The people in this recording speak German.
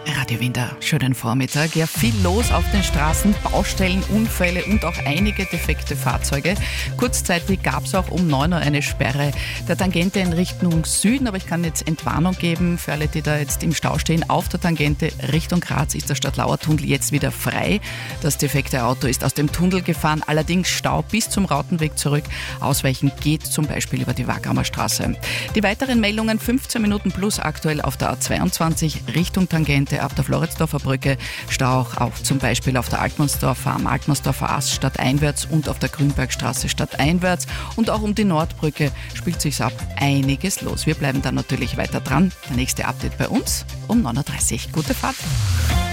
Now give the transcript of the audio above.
Radio Winder, schönen Vormittag. Ja, viel los auf den Straßen, Baustellen, Unfälle und auch einige defekte Fahrzeuge. Kurzzeitig gab es auch um 9 Uhr eine Sperre der Tangente in Richtung Süden, aber ich kann jetzt Entwarnung geben für alle, die da jetzt im Stau stehen. Auf der Tangente Richtung Graz ist der Stadtlauer-Tunnel jetzt wieder frei. Das defekte Auto ist aus dem Tunnel gefahren, allerdings Stau bis zum Rautenweg zurück. Ausweichen geht zum Beispiel über die Wagamer Straße. Die weiteren Meldungen 15 Minuten plus aktuell auf der A22 Richtung Tangente ab der Floridsdorfer Brücke. Stau auch zum Beispiel auf der am Altmannsdorfer Ast stadteinwärts und auf der Grünbergstraße stadteinwärts. Und auch um die Nordbrücke spielt sich's ab einiges los. Wir bleiben dann natürlich weiter dran. Der nächste Update bei uns um 9.30 Uhr. Gute Fahrt!